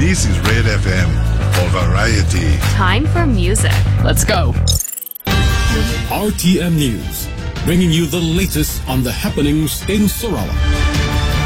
This is Red FM for variety. Time for music. Let's go. RTM News, bringing you the latest on the happenings in Sarawak.